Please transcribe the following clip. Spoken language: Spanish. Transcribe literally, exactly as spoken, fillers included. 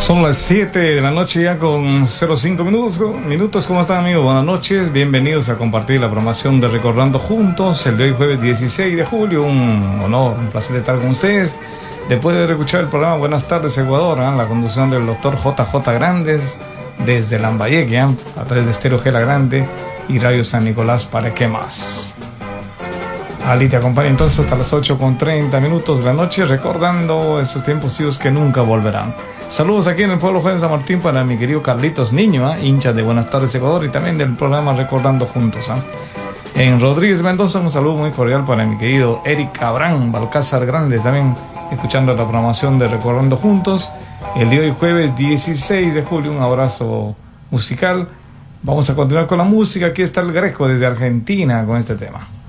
Son las siete de la noche ya con cero cinco minutos. minutos. ¿Cómo están, amigos? Buenas noches. Bienvenidos a compartir la programación de Recordando Juntos el de hoy, jueves dieciséis de julio. Un honor, un placer estar con ustedes. Después de escuchar el programa Buenas tardes, Ecuador, ¿eh? La conducción del doctor J J Grandes desde Lambayeque, ¿eh? A través de Estéreo Gela Grande y Radio San Nicolás. ¿Para qué más? Ali te acompaña entonces hasta las ocho con treinta minutos de la noche, recordando esos tiempos hijos que nunca volverán. Saludos aquí en el pueblo Juan de San Martín para mi querido Carlitos Niño, ¿eh? hincha de Buenas tardes Ecuador y también del programa Recordando Juntos. ¿eh? En Rodríguez Mendoza, un saludo muy cordial para mi querido Eric Abrán Balcázar Grandes, también escuchando la programación de Recordando Juntos el día de hoy, jueves dieciséis de julio. Un abrazo musical. Vamos a continuar con la música. Aquí está el Greco desde Argentina con este tema.